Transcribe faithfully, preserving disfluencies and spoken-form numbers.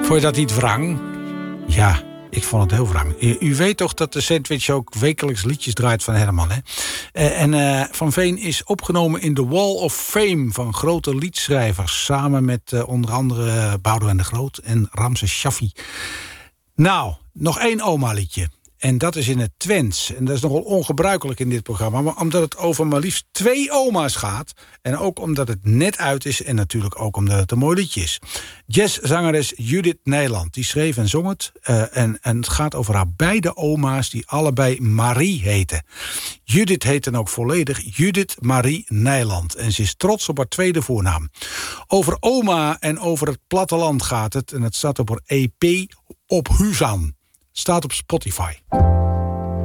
Vond je dat niet wrang? Ja, ik vond het heel wrang. U, u weet toch dat de Sandwich ook wekelijks liedjes draait van Herman, hè? Uh, en uh, Van Veen is opgenomen in de Wall of Fame van grote liedschrijvers. Samen met uh, onder andere Boudewijn de Groot en Ramses Shaffi. Nou, nog één oma-liedje. En dat is in het Twents. En dat is nogal ongebruikelijk in dit programma. Maar omdat het over maar liefst twee oma's gaat. En ook omdat het net uit is. En natuurlijk ook omdat het een mooi liedje is. Jazzzangeres Judith Nijland. Die schreef en zong het. Uh, en, en het gaat over haar beide oma's. Die allebei Marie heten. Judith heet dan ook volledig Judith Marie Nijland. En ze is trots op haar tweede voornaam. Over oma en over het platteland gaat het. En het staat op haar E P Op Huzan. Staat op Spotify.